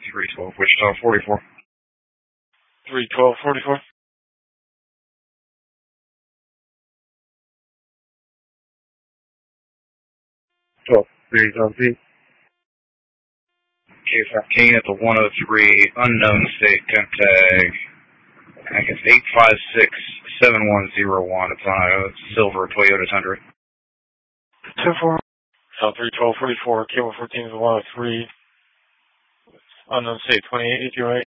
312, Wichita 44. 312-44. 312. K-14 at the 103, unknown state, temp tag. I think it's 856-7101. It's on a silver Toyota Tundra. 2-4. 312-44, K-14 is the 103. Unknown state, 28, 808.